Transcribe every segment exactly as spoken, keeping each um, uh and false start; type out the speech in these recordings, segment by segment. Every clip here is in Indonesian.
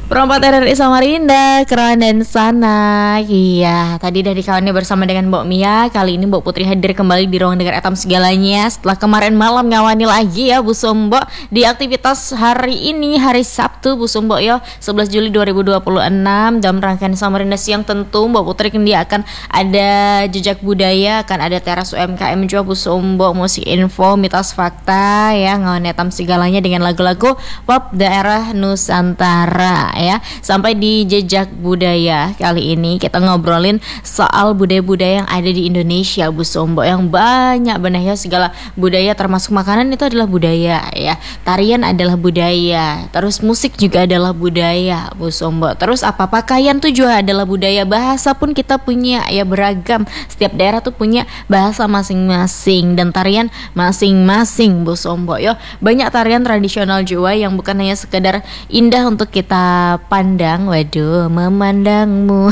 Perompak R R I Samarinda, keren dan sana. Iya, tadi dari kawannya bersama dengan Mbok Mia. Kali ini Mbok Putri hadir kembali di ruang dengar Etam Segalanya. Setelah kemarin malam ngawani lagi ya Bu Sumbo di aktivitas hari ini, hari Sabtu Bu Sumbo yo, sebelas Juli dua ribu dua puluh enam. Dalam rangkaian Samarinda Siang tentu Mbok Putri kendi akan ada jejak budaya, akan ada teras U M K M juga Bu Sumbo, musik info, mitos fakta ya, ngawani Etam Segalanya dengan lagu-lagu pop daerah Nusantara ya. Sampai di jejak budaya kali ini kita ngobrolin soal budaya-budaya yang ada di Indonesia Bu Sombo, yang banyak benar ya, segala budaya termasuk makanan itu adalah budaya ya, tarian adalah budaya, terus musik juga adalah budaya Bu Sombo, terus apa pakaian tuh juga adalah budaya, bahasa pun kita punya ya, beragam, setiap daerah tuh punya bahasa masing-masing dan tarian masing-masing Bu Sombo yo. Banyak tarian tradisional juga yang bukan hanya sekedar indah untuk kita pandang, waduh, memandangmu.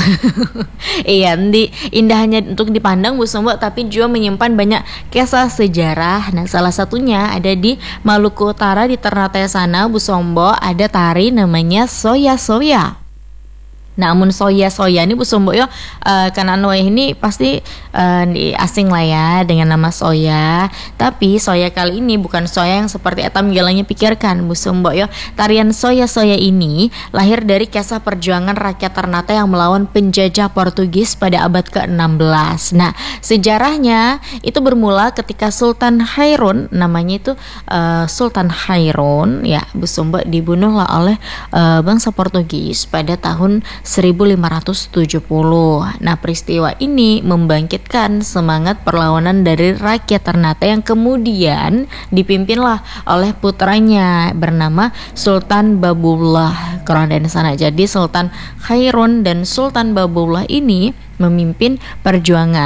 Iya, di indahnya untuk dipandang Bu Sombo, tapi juga menyimpan banyak kisah sejarah. Nah, salah satunya ada di Maluku Utara, di Ternate sana Bu Sombo, ada tari namanya soya-soya. Namun soya-soya ini Bu Sombo yo, uh, karena Noe ini pasti uh, asing lah ya dengan nama soya. Tapi soya kali ini bukan soya yang seperti Etam Galanya pikirkan Bu Sombo yo. Tarian soya-soya ini lahir dari kisah perjuangan rakyat Ternate yang melawan penjajah Portugis pada abad ke enam belas. Nah, sejarahnya itu bermula ketika Sultan Hairun, namanya itu uh, Sultan Hairun ya Bu Sombo, dibunuhlah oleh uh, bangsa Portugis pada tahun seribu lima ratus tujuh puluh. Nah, peristiwa ini membangkitkan semangat perlawanan dari rakyat Ternate yang kemudian dipimpinlah oleh putranya bernama Sultan Babullah Keren sana. Jadi Sultan Khairun dan Sultan Babullah ini memimpin perjuangan